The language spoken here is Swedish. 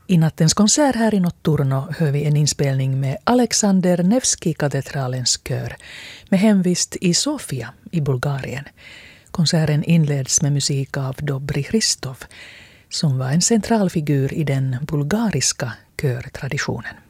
I nattens konsert här i Notturno hör vi en inspelning med Alexander Nevski-katedralens kör med hemvist i Sofia i Bulgarien. Konserten inleds med musik av Dobri Hristov som var en central figur i den bulgariska körtraditionen.